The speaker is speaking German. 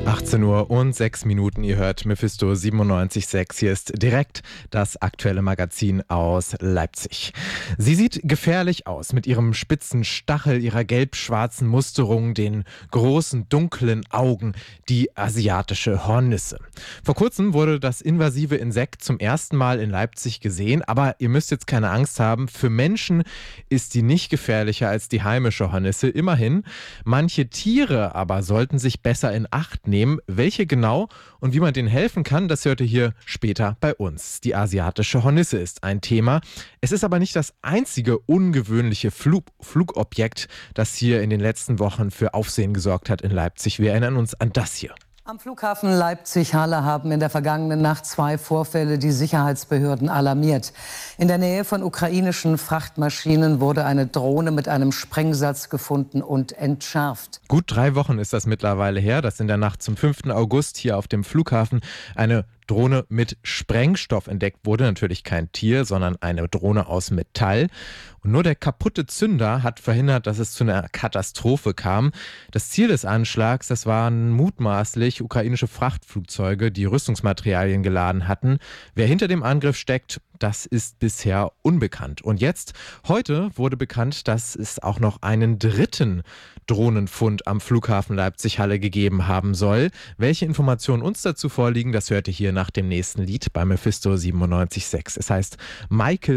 18 Uhr und 6 Minuten. Ihr hört Mephisto 97.6. Hier ist direkt das aktuelle Magazin aus Leipzig. Sie sieht gefährlich aus mit ihrem spitzen Stachel, ihrer gelb-schwarzen Musterung, den großen dunklen Augen, die asiatische Hornisse. Vor kurzem wurde das invasive Insekt zum ersten Mal in Leipzig gesehen, aber ihr müsst jetzt keine Angst haben. Für Menschen ist die nicht gefährlicher als die heimische Hornisse. Immerhin, manche Tiere aber sollten sich besser in Acht nehmen. Welche genau und wie man denen helfen kann, das hört ihr hier später bei uns. Die asiatische Hornisse ist ein Thema. Es ist aber nicht das einzige ungewöhnliche Flugobjekt, das hier in den letzten Wochen für Aufsehen gesorgt hat in Leipzig. Wir erinnern uns an das hier. Am Flughafen Leipzig-Halle haben in der vergangenen Nacht 2 Vorfälle die Sicherheitsbehörden alarmiert. In der Nähe von ukrainischen Frachtmaschinen wurde eine Drohne mit einem Sprengsatz gefunden und entschärft. Gut 3 Wochen ist das mittlerweile her, dass in der Nacht zum 5. August hier auf dem Flughafen eine Drohne mit Sprengstoff entdeckt wurde. Natürlich kein Tier, sondern eine Drohne aus Metall. Und nur der kaputte Zünder hat verhindert, dass es zu einer Katastrophe kam. Das Ziel des Anschlags, das waren mutmaßlich ukrainische Frachtflugzeuge, die Rüstungsmaterialien geladen hatten. Wer hinter dem Angriff steckt, das ist bisher unbekannt. Und jetzt, heute wurde bekannt, dass es auch noch einen dritten Drohnenfund am Flughafen Leipzig-Halle gegeben haben soll. Welche Informationen uns dazu vorliegen, das hört ihr hier nach dem nächsten Lied bei Mephisto 97.6. Es heißt Michael